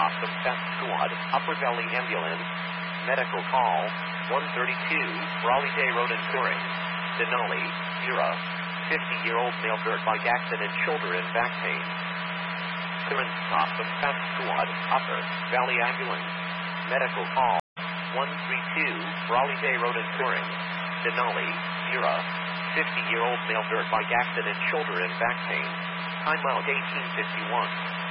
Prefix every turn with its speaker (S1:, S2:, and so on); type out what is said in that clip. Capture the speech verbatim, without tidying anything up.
S1: Awesome Fest Squad, Upper Valley Ambulance, medical call, one thirty-two, Raleigh Day Road in Turing, Denali, Mira, fifty-year-old male dirt bike accident, shoulder and back pain. Current Awesome Fest Squad, Upper Valley Ambulance, medical call, one thirty-two, Raleigh Day Road in Turing, Denali, Mira, fifty-year-old male dirt bike accident, shoulder and back pain. Time out eighteen fifty-one.